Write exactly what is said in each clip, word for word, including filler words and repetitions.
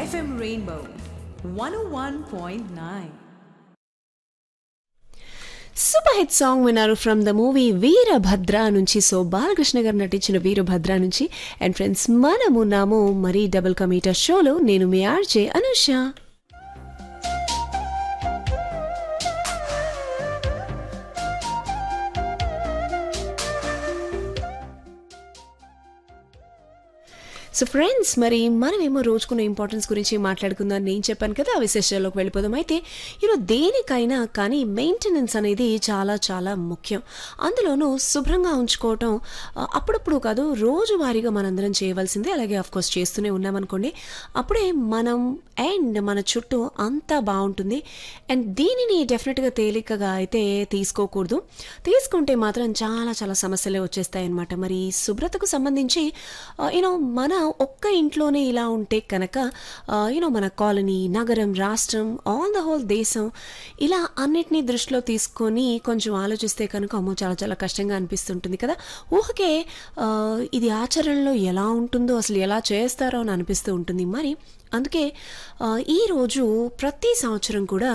F M Rainbow one oh one point nine. Super hit song విన్నారు from the movie Veerabhadra నుంచి. So Balakrishna గారు నటించిన వీరభద్ర నుంచి. అండ్ ఫ్రెండ్స్, మనమున్నాము మరి డబుల్ కమీటర్ షోలో. నేను మీ ఆర్జే అనుష. సో ఫ్రెండ్స్, మరి మనమేమో రోజుకున్న ఇంపార్టెన్స్ గురించి మాట్లాడుకుందాం నేను చెప్పాను కదా. ఆ విశేషాల్లోకి వెళ్ళిపోదాం. అయితే ఈరోజు దేనికైనా కానీ మెయింటెనెన్స్ అనేది చాలా చాలా ముఖ్యం. అందులోనూ శుభ్రంగా ఉంచుకోవటం అప్పుడప్పుడు కాదు, రోజువారీగా మనందరం చేయవలసిందే. అలాగే ఆఫ్కోర్స్ చేస్తూనే ఉన్నామనుకోండి, అప్పుడే మనం అండ్ మన చుట్టూ అంతా బాగుంటుంది. అండ్ దీనిని డెఫినెట్గా తేలికగా అయితే తీసుకోకూడదు. తీసుకుంటే మాత్రం చాలా చాలా సమస్యలే వచ్చేస్తాయి అన్నమాట. మరి శుభ్రతకు సంబంధించి యూనో మన ఒక్క ఇంట్లోనే ఇలా ఉంటే కనుక యూనో మన కాలనీ, నగరం, రాష్ట్రం, ఆల్ ద హోల్ దేశం ఇలా అన్నిటినీ దృష్టిలో తీసుకొని కొంచెం ఆలోచిస్తే కనుక అమ్మో చాలా చాలా కష్టంగా అనిపిస్తుంటుంది కదా. ఊహకే ఇది ఆచరణలో ఎలా ఉంటుందో, అసలు ఎలా చేస్తారో అని అనిపిస్తూ ఉంటుంది. మరి అందుకే ఈరోజు ప్రతి సంవత్సరం కూడా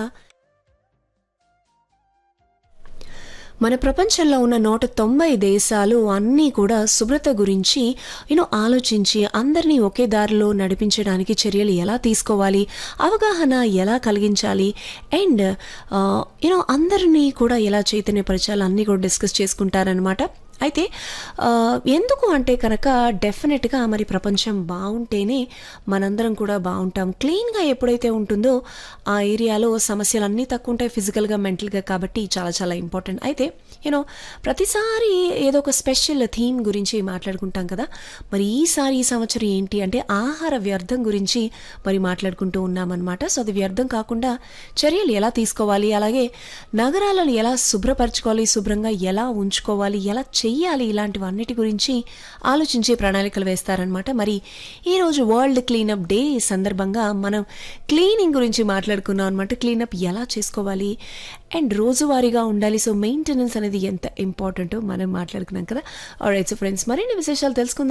మన ప్రపంచంలో ఉన్న నూట తొంభై దేశాలు అన్నీ కూడా శుభ్రత గురించి యూనో ఆలోచించి అందరినీ ఒకే దారిలో నడిపించడానికి చర్యలు ఎలా తీసుకోవాలి, అవగాహన ఎలా కలిగించాలి, అండ్ యూనో అందరినీ కూడా ఎలా చైతన్యపరచాలి అన్నీ కూడా డిస్కస్ చేసుకుంటారనమాట. అయితే ఎందుకు అంటే కనుక డెఫినెట్గా మరి ప్రపంచం బాగుంటేనే మనందరం కూడా బాగుంటాం. క్లీన్గా ఎప్పుడైతే ఉంటుందో ఆ ఏరియాలో సమస్యలు అన్నీ తక్కువ ఉంటాయి, ఫిజికల్గా, మెంటల్గా. కాబట్టి చాలా చాలా ఇంపార్టెంట్. అయితే యూనో ప్రతిసారి ఏదో ఒక స్పెషల్ థీమ్ గురించి మాట్లాడుకుంటాం కదా. మరి ఈసారి ఈ సంవత్సరం ఏంటి అంటే ఆహార వ్యర్థం గురించి మరి మాట్లాడుకుంటూ ఉన్నామన్నమాట. సో అది వ్యర్థం కాకుండా చర్యలు ఎలా తీసుకోవాలి, అలాగే నగరాలను ఎలా శుభ్రపరచుకోవాలి, శుభ్రంగా ఎలా ఉంచుకోవాలి, ఎలా చెయ్యాలి, ఇలాంటివన్నిటి గురించి ఆలోచించి ప్రణాళికలు వేస్తారనమాట. మరి ఈరోజు వరల్డ్ క్లీనప్ డే సందర్భంగా మనం క్లీనింగ్ గురించి మాట్లాడుకున్నాం అనమాట. క్లీనప్ ఎలా చేసుకోవాలి అండ్ రోజువారీగా ఉండాలి. సో మెయింటెనెన్స్ అనేది ఎంత ఇంపార్టెంటో మనం మాట్లాడుకున్నాం కదా. ఆల్రైట్, సో ఫ్రెండ్స్, మరిన్ని విశేషాలు తెలుసుకుందాం.